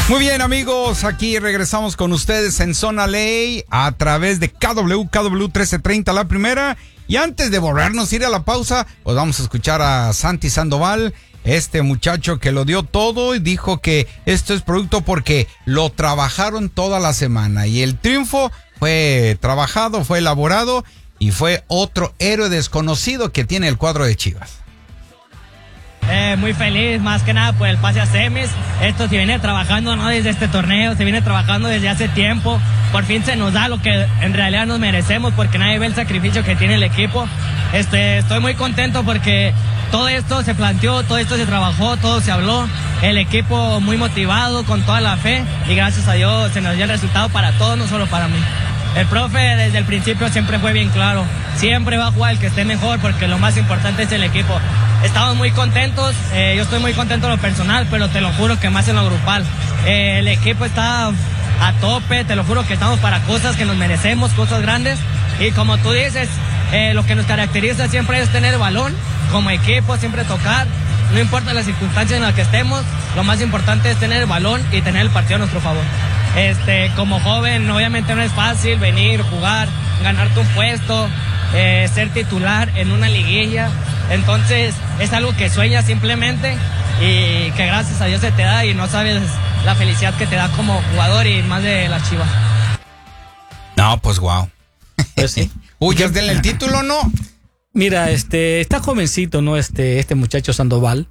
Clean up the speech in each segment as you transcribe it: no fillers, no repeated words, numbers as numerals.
Muy bien, amigos, aquí regresamos con ustedes en Zona Ley a través de KW 1330 la primera. Y antes de volvernos a ir a la pausa, pues vamos a escuchar a Santi Sandoval, este muchacho que lo dio todo y dijo que esto es producto porque lo trabajaron toda la semana. Y el triunfo fue trabajado, fue elaborado y fue otro héroe desconocido que tiene el cuadro de Chivas. Muy feliz, más que nada por el pase a semis. Esto se viene trabajando, ¿no? Desde este torneo, se viene trabajando desde hace tiempo. Por fin se nos da lo que en realidad nos merecemos, porque nadie ve el sacrificio que tiene el equipo. Estoy muy contento porque todo esto se planteó, todo esto se trabajó, todo se habló. El equipo muy motivado, con toda la fe, y gracias a Dios se nos dio el resultado para todos, no solo para mí. El profe desde el principio siempre fue bien claro, siempre va a jugar el que esté mejor, porque lo más importante es el equipo. Estamos muy contentos, yo estoy muy contento en lo personal, pero te lo juro que más en lo grupal. El equipo está a tope, te lo juro que estamos para cosas que nos merecemos, cosas grandes, y como tú dices, lo que nos caracteriza siempre es tener el balón, como equipo siempre tocar, no importa las circunstancias en las que estemos, lo más importante es tener el balón y tener el partido a nuestro favor. Como joven obviamente no es fácil venir, jugar, ganarte un puesto, ser titular en una liguilla, entonces es algo que sueñas simplemente y que gracias a Dios se te da, y no sabes la felicidad que te da como jugador y más de las Chivas. No, pues wow. Pues sí. Uy, ya denle el título, ¿no? Mira, está jovencito, ¿no? Este muchacho Sandoval.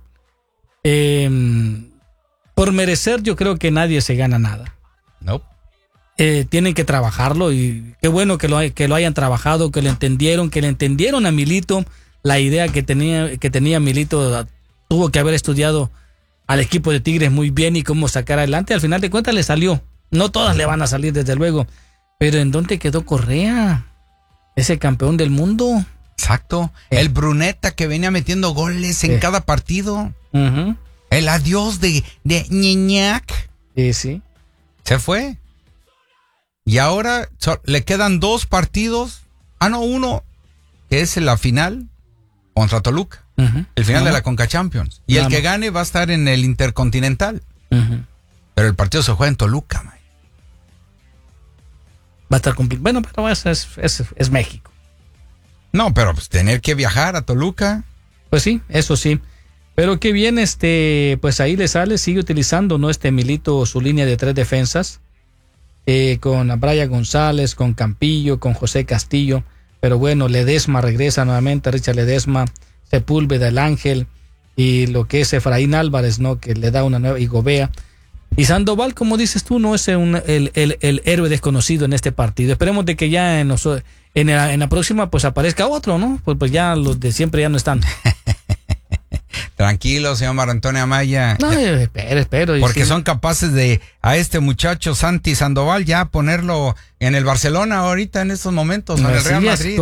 Por merecer, yo creo que nadie se gana nada. No. Tienen que trabajarlo, y qué bueno que lo hayan trabajado, que le entendieron a Milito la idea que tenía Milito. Tuvo que haber estudiado al equipo de Tigres muy bien y cómo sacar adelante. Al final de cuentas le salió. No todas le van a salir, desde luego. Pero ¿en dónde quedó Correa? Ese campeón del mundo. Exacto. El Bruneta que venía metiendo goles en cada partido. Uh-huh. El adiós de Ñeñac. Sí. Se fue. Y ahora le quedan 2 partidos. Uno, que es la final contra Toluca. Uh-huh. El final de la Conca Champions. Y el que gane va a estar en el Intercontinental. Uh-huh. Pero el partido se juega en Toluca, man. Va a estar complicado. Bueno, pero es México. No, pero pues tener que viajar a Toluca. Pues sí, eso sí. Pero qué bien, pues ahí le sale, sigue utilizando, ¿no? Milito su línea de 3 defensas, con Brian González, con Campillo, con José Castillo. Pero bueno, Ledesma regresa nuevamente, Richard Ledesma, Sepúlveda, el Ángel, y lo que es Efraín Álvarez, ¿no? Que le da una nueva, y Gobea. Y Sandoval, como dices tú, no es el héroe desconocido en este partido. Esperemos de que ya en la próxima pues aparezca otro, ¿no? Pues ya los de siempre ya no están. Tranquilo, señor Mario Antonio Amaya. No, espero. Porque son capaces de a este muchacho Santi Sandoval ya ponerlo en el Barcelona ahorita en estos momentos, en el Real Madrid.